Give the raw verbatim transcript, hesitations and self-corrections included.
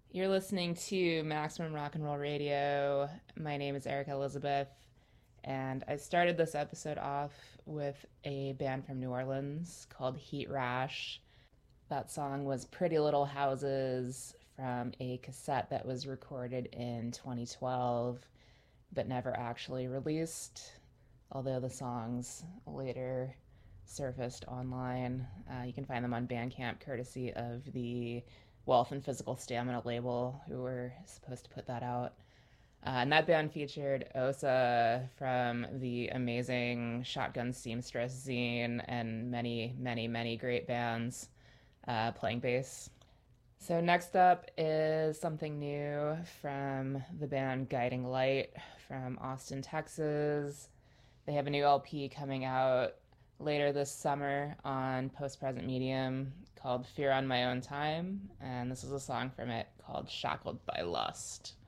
You're listening to Maximum Rock and Roll Radio. My name is Erica Elizabeth, and I started this episode off with a band from New Orleans called Heat Rash. That song was Pretty Little Houses from a cassette that was recorded in twenty twelve but never actually released, although the songs later surfaced online. Uh, you can find them on Bandcamp courtesy of the Wealth and Physical Stamina label, who were supposed to put that out. Uh, and that band featured Osa from the amazing Shotgun Seamstress zine and many, many, many great bands uh, playing bass. So next up is something new from the band Guiding Light from Austin, Texas. They have a new L P coming out later this summer on Post Present Medium called Fear on My Own Time, and this is a song from it called Shackled by Lust.